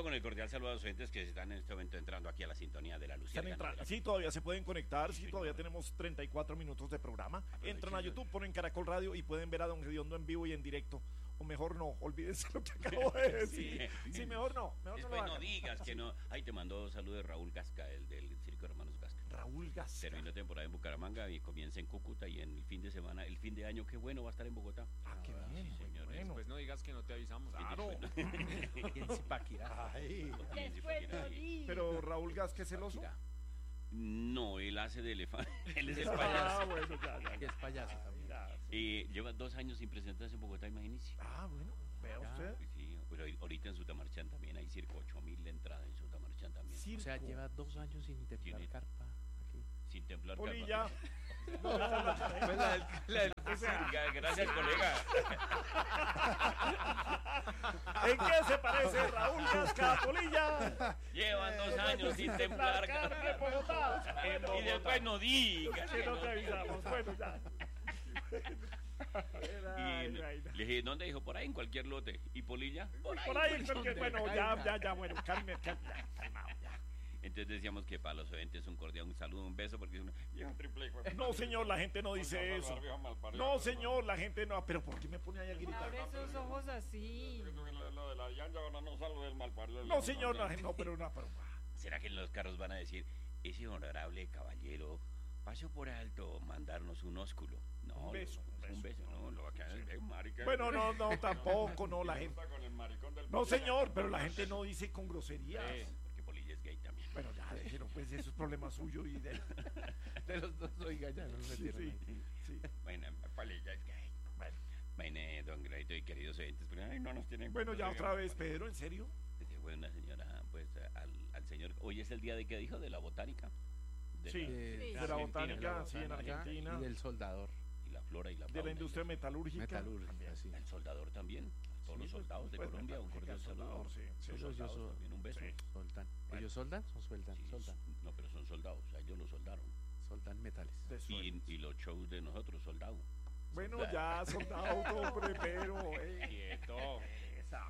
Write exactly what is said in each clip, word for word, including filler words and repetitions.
con el cordial saludo a los oyentes que están en este momento entrando aquí a la sintonía de la Luciérnaga. Están entrando, sí, todavía se pueden conectar, sí, todavía tenemos treinta y cuatro minutos de programa. Entran a YouTube, ponen Caracol Radio y pueden ver a Don Gediondo en vivo y en directo. O mejor no, olvídense lo que acabo de decir. Sí, sí mejor no. Mejor Después no, no digas que no. Ahí te mandó saludos de Raúl Gasca, el del Circo Hermanos Gasca. Raúl Gasca. Terminó temporada en Bucaramanga y comienza en Cúcuta y en el fin de semana, el fin de año, qué bueno, va a estar en Bogotá. Ah, qué bien, sí, señor. Bueno. Pues no digas que no te avisamos. Claro. Y en Zipaquirá. Ay. Después no digas. Pero Raúl Gasca es celoso. No, él hace de elefante. Él es el Ah, payaso. bueno, ya, ya. Que es payaso también. Ya, sí. Eh, lleva dos años sin presentarse en Bogotá, imagínese. Ah, bueno, vea Ya. usted. Sí, pero ahorita en Sutamarchán también hay circo, ocho mil de entrada en Sutamarchán también. Circo. O sea, lleva dos años sin templar Tiene- carpa aquí. Sin templar Polilla. carpa. Pues la del, la del- O sea, Gracias, colega. ¿en qué se parece Raúl Gasca a Polilla? Llevan dos años sin templar Carne en Bogotá. En Y Bogotá. después no digas. Que no te avisamos. Bueno, ya. Y Ay, le vaina. dije, ¿dónde dijo? Por ahí, en cualquier lote. ¿Y Polilla? Por ahí. Por ahí, porque, donde bueno, caiga. ya, ya, ya, bueno, calme, calme, ya, calmado, ya. Entonces decíamos que para los oyentes un cordial, un saludo, un beso, porque es una... Viejo triple, hijo de- No, señor, la gente no dice eso. No, señor, la gente no. Pero ¿por qué me pone ahí a gritar? Abre esos ojos así. Lo de la llanta ahora no salgo del malparido. No, señor, no, no, pero no, pero. ¿Será que en los carros van a decir, ese honorable caballero pasó por alto mandarnos un ósculo? No, Un beso, un un beso, beso. no, lo va a quedar el marica. Bueno, no, no, tampoco, no, la gente. Con el maricón del No, señor, pero la gente no dice con groserías. Eh, porque Polilla es gay también. Bueno, ya, déjelo, pues eso es problema suyo y de. de los dos, oiga, ya no se Sí, metieron sí, ahí. sí. Bueno, Polilla es gay. Bueno, Bueno, don Gradito y queridos oyentes, pero ay, no nos tienen... bueno, ya otra vez, Pedro, ¿en serio? Dice, fue una señora, pues, al, al señor... Hoy es el día de, ¿qué dijo? De la botánica. De Sí, la- De, de la Argentina, botánica, la sí, en botánica Argentina. Y del soldador, y la flora y la De fauna. la industria y metalúrgica. metalúrgica, sí. el soldador también. Todos los Sí, pues, soldados de pues, Colombia, un cordial metalúrgica, saludo. soldador, sí, sí. Los Ellos, soldados yo so- también, un beso. Sí. Soldan. Bueno. ¿Ellos soldan o sueldan? Sí, Soldan. no, pero son soldados, o sea, ellos los soldaron. Soldan metales. De Y, sueldos. y los shows de nosotros, soldados. Bueno, ya, soldado, hombre, pero. eh, Quieto. esa.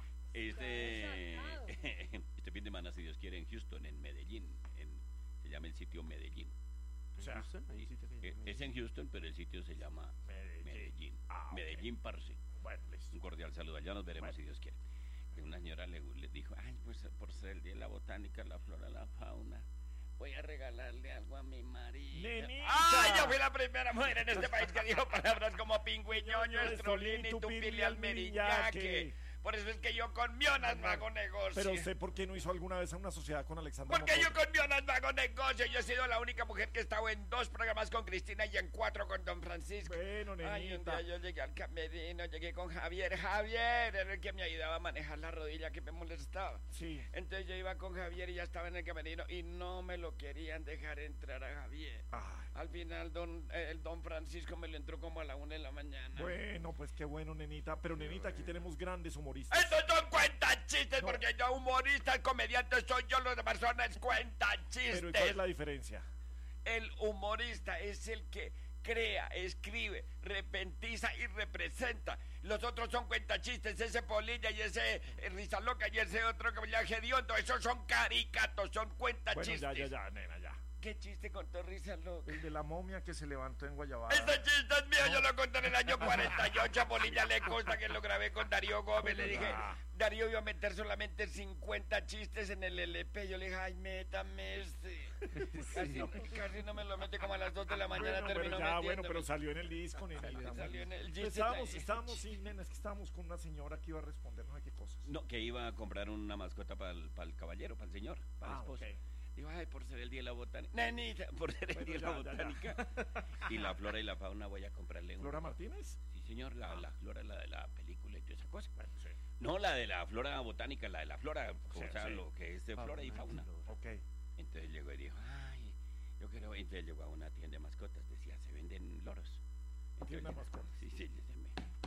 Este, este fin de semana, si Dios quiere, en Houston, en Medellín, en, se llama el sitio Medellín. O sea, Houston, hay un sitio que se Eh, llama Es en Houston, pero el sitio se llama Medellín. Medellín. Ah, ok. Medellín, parce. Bueno, listo. Un cordial saludo, allá nos veremos Bueno. si Dios quiere. Y una señora le, le dijo, ay, pues por ser el día de la botánica, la flora, la fauna, voy a regalarle algo a mi marido. ¡Nenita! ¡Ay, yo fui la primera mujer en este país que dijo palabras como pingüiñoño, estrolín y tupili al meriñaque! Por eso es que yo con Mionas no hago negocio. Pero usted, ¿por qué no hizo alguna vez una sociedad con Alexandra Porque yo Montoya? con Mionas no hago negocio. Yo he sido la única mujer que he estado en dos programas con Cristina y en cuatro con Don Francisco. Bueno, Ay, un nenita. día yo llegué al camerino, llegué con Javier. Javier era el que me ayudaba a manejar la rodilla que me molestaba. Sí. Entonces yo iba con Javier y ya estaba en el camerino y no me lo querían dejar entrar a Javier. Ay, Al final don, eh, el Don Francisco me lo entró como a la una de la mañana. bueno, pues qué bueno, nenita. Pero, nenita, aquí tenemos grandes humoristas. Estos son cuentachistes, No. porque yo humorista, comediante soy yo, los demás son es cuentachistes. Pero, ¿y cuál es la diferencia? El humorista es el que crea, escribe, repentiza y representa. Los otros son cuentachistes, ese Polilla y ese eh, Risa Loca y ese otro que me Gediondo, esos son caricatos, son Bueno, cuentachistes. ya, ya, ya, nena, ya. ¿Qué chiste contó Risa Loca? El de la momia que se levantó en Guayabada. Ese chiste es mío, yo lo conté en el año cuarenta y ocho, a Polilla le consta que lo grabé con Darío Gómez, le dije, Darío iba a meter solamente cincuenta chistes en el L P, yo le dije, ay, métame este, casi, casi no me lo mete, como a las dos de la mañana Bueno, terminó pero ya, bueno, metiéndome. pero salió en el disco, nenita. Salió en el chiste. Estábamos, estábamos, sí, nena, es que estábamos con una señora que iba a responder no sé qué cosas. No, que iba a comprar una mascota para el, para el caballero, para el señor, para el Ah, esposo. ok. Digo, ay, por ser el día de la botánica. Nenita, por ser el Bueno, día de ya, la ya, ya. botánica. Y la flora y la fauna voy a comprarle una. ¿Flora Martínez? Sí, señor, la, la flora, la de la película y toda esa cosa. Bueno, sí. No, la de la flora botánica, la de la flora, o Sí, sea, sí. lo que es de flora y fauna. Ok. Entonces llegó y dijo, ay, yo quiero. Entonces llegó a una tienda de mascotas, decía, se venden loros. Tienda de Entonces, mascotas. Sí, sí, déjeme.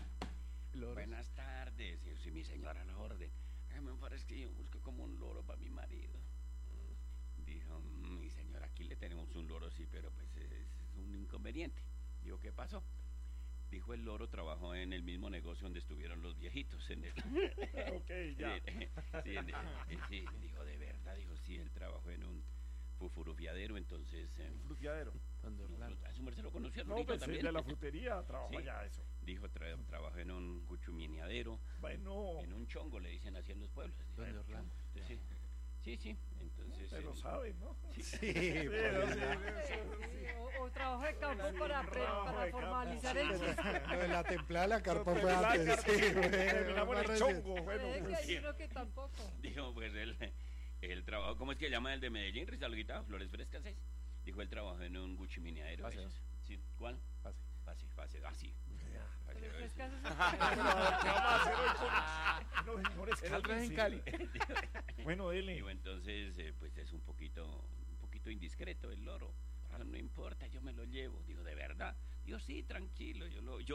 Loros. Buenas tardes, yo soy mi señora a la orden. Hágame un favor, es que yo busco como un loro para mi marido. Dijo, "Mm, mi señora, aquí le tenemos un loro, sí, pero pues es un inconveniente. Digo, ¿qué pasó? Dijo, el loro trabajó en el mismo negocio donde estuvieron los viejitos, en el... Ok, ya. Sí, sí, entiende? Eh, sí, dijo, de verdad, dijo, sí, él trabajó en un fufurufiadero, entonces... eh, Fruteadero. Donde Orlando. a su merced lo conocía, No, Lorito, pues también. de la frutería, trabajo Sí. allá, eso. Dijo, tra trabajó en un cuchumineadero, Bueno, en un chongo, le dicen así en los pueblos. Dijo, Donde Orlando. entonces, sí, sí, sí, entonces... se lo eh, saben, ¿no? sí, Sí, Sí, pero sí, Sí, sí. o, o trabajo de campo para, pre- Trabajo para de campo, formalizar sí. el chiste. Lo de la templada de la carpa Nos fue terminamos antes. la Sí, carpa, güey, terminamos en más el reciente. chongo, bueno. Es que pues, hay uno que tampoco. dijo, pues él, él trabajó, ¿cómo es que se llama el de Medellín, Rizalguita? Flores Frescas, ¿es? Dijo, él trabajó en un guchumineadero. Paseo. esos. Sí, ¿cuál? Pase. Pase, pase, ah, sí. Pase, Pero es eso. que haces ¿Qué vamos a hacer hoy con- No, señores, El otro es en cálmense. Cali. Bueno, dele. Digo, entonces, eh, pues es un poquito, un poquito indiscreto el loro. Ah, no importa, yo me lo llevo. Digo, ¿de verdad? Digo, sí, tranquilo, yo lo, yo